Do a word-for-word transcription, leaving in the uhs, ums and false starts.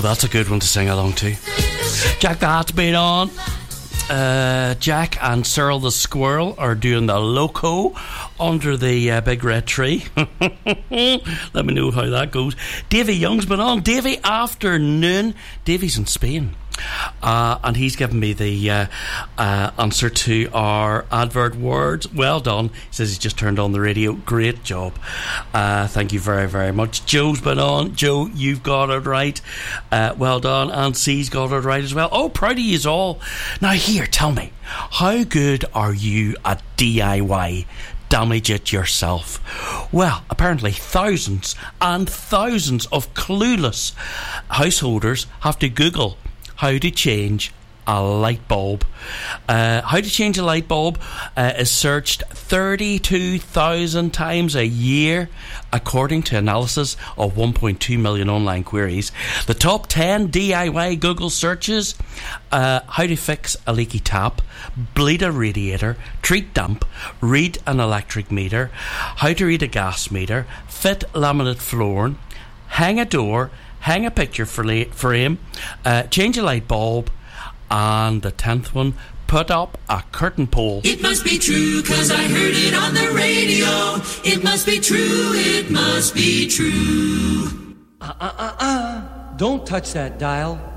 that's a good one to sing along to. Jack the Hat's been on. Uh, Jack and Cyril the Squirrel are doing the loco under the uh, big red tree. Let me know how that goes. Davy Young's been on. Davy afternoon. Davy's in Spain. Uh, and he's given me the uh, uh, answer to our advert words. Well done. He says he's just turned on the radio. Great job. Uh, thank you very, very much. Joe's been on. Joe, you've got it right. Uh, well done. And C's got it right as well. Oh, proud of you all. Now here, tell me, how good are you at D I Y? Damage it yourself. Well, apparently thousands and thousands of clueless householders have to Google how to change a light bulb. Uh, how to change a light bulb uh, is searched thirty-two thousand times a year, according to analysis of one point two million online queries. The top ten D I Y Google searches: uh, how to fix a leaky tap, bleed a radiator, treat damp, read an electric meter, how to read a gas meter, fit laminate flooring, hang a door, hang a picture frame, uh, change a light bulb, and the tenth one, put up a curtain pole. It must be true, 'cause I heard it on the radio. It must be true, it must be true. Uh, uh, uh, uh. Don't touch that dial.